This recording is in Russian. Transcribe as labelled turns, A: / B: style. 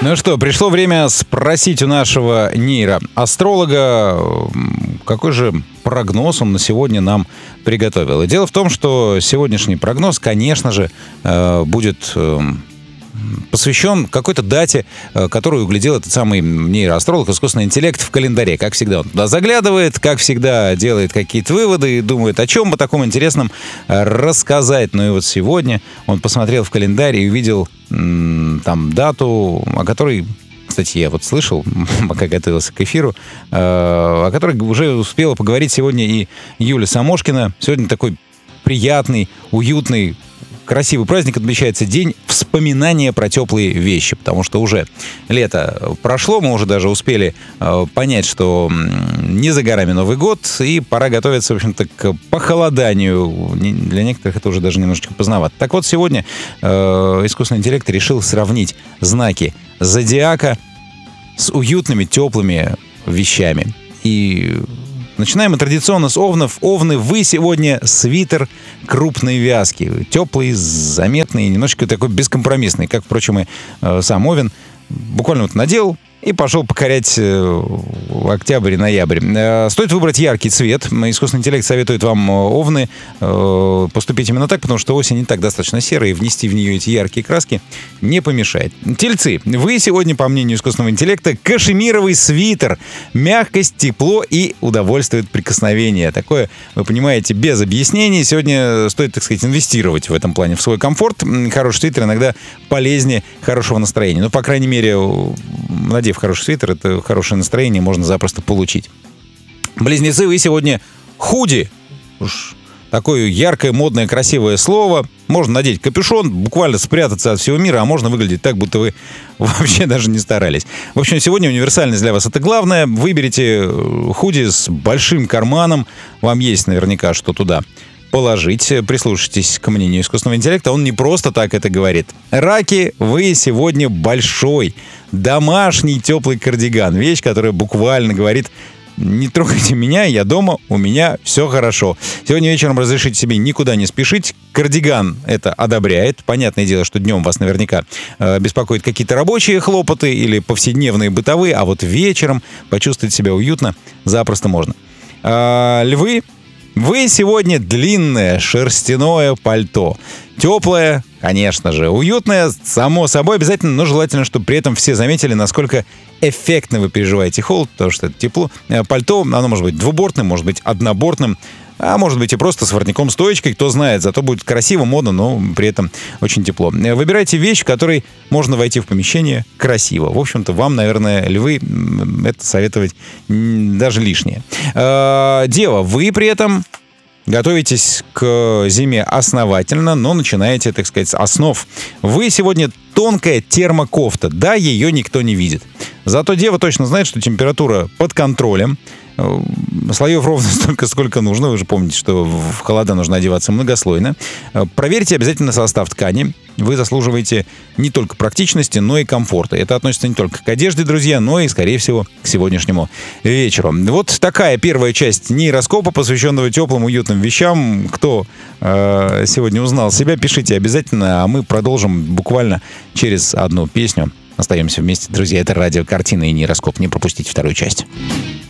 A: Ну что, пришло время спросить у нашего нейроастролога, какой же прогноз он на сегодня нам приготовил. И дело в том, что сегодняшний прогноз, конечно же, будет посвящен какой-то дате, которую углядел этот самый нейроастролог, искусственный интеллект в календаре. Как всегда, он туда заглядывает, как всегда, делает какие-то выводы и думает, о чем бы таком интересном рассказать. Ну и вот сегодня он посмотрел в календарь и увидел там дату, о которой, кстати, я вот слышал, пока готовился к эфиру, о которой уже успела поговорить сегодня и Юля Самошкина. Сегодня такой приятный, уютный, красивый праздник отмечается, день вспоминания про теплые вещи, потому что уже лето прошло, мы уже даже успели понять, что не за горами Новый год, и пора готовиться, в общем-то, к похолоданию. Для некоторых это уже даже немножечко поздновато. Так вот, сегодня искусственный интеллект решил сравнить знаки зодиака с уютными, теплыми вещами. И начинаем мы традиционно с овнов. Овны, вы сегодня свитер крупной вязки. Теплый, заметный, немножечко такой бескомпромиссный, как, впрочем, и сам овен. Буквально вот надел и пошел покорять октябрь и ноябрь. Стоит выбрать яркий цвет. Искусственный интеллект советует вам, овны, поступить именно так, потому что осень не так достаточно серая, и внести в нее эти яркие краски не помешает. Тельцы, вы сегодня, по мнению искусственного интеллекта, кашемировый свитер. Мягкость, тепло и удовольствие от прикосновения. Такое, вы понимаете, без объяснений. Сегодня стоит, так сказать, инвестировать в этом плане в свой комфорт. Хороший свитер иногда полезнее хорошего настроения. Ну, по крайней мере, надев хороший свитер, это хорошее настроение можно запросто получить. Близнецы, вы сегодня худи. Уж такое яркое, модное, красивое слово. Можно надеть капюшон, буквально спрятаться от всего мира, а можно выглядеть так, будто вы вообще даже не старались. В общем, сегодня универсальность для вас — это главное. Выберите худи с большим карманом. Вам есть наверняка что туда положить. Прислушайтесь к мнению искусственного интеллекта. Он не просто так это говорит. Раки, вы сегодня большой, домашний теплый кардиган. Вещь, которая буквально говорит: не трогайте меня, я дома, у меня все хорошо. Сегодня вечером разрешите себе никуда не спешить. Кардиган это одобряет. Понятное дело, что днем вас наверняка беспокоят какие-то рабочие хлопоты или повседневные бытовые, а вот вечером почувствовать себя уютно запросто можно. Львы, вы сегодня длинное шерстяное пальто. Теплое, конечно же, уютное, само собой обязательно, но желательно, чтобы при этом все заметили, насколько эффектно вы переживаете холод, потому что это тепло. Пальто, оно может быть двубортным, может быть однобортным, а может быть и просто с воротником-стоечкой, кто знает. Зато будет красиво, модно, но при этом очень тепло. Выбирайте вещь, в которой можно войти в помещение красиво. В общем-то, вам, наверное, львы, это советовать даже лишнее. Дева, вы при этом готовитесь к зиме основательно, но начинаете, так сказать, с основ. Вы сегодня тонкая термокофта. Да, ее никто не видит. Зато дева точно знает, что температура под контролем. Слоев ровно столько, сколько нужно. Вы же помните, что в холода нужно одеваться многослойно. Проверьте обязательно состав ткани. Вы заслуживаете не только практичности, но и комфорта. Это относится не только к одежде, друзья, но и, скорее всего, к сегодняшнему вечеру. Вот такая первая часть нейроскопа, посвященного теплым, уютным вещам. Кто сегодня узнал себя, пишите обязательно, а мы продолжим буквально через одну песню. Остаемся вместе, друзья. Это радио «Картина» и нейроскоп. Не пропустите вторую часть.